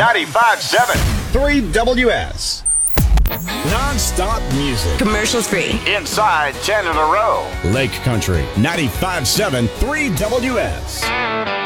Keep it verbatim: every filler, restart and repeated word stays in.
ninety-five seven. three W S. Non-stop music. Commercials free. Inside ten in a row. Lake Country, ninety-five seven, three W S.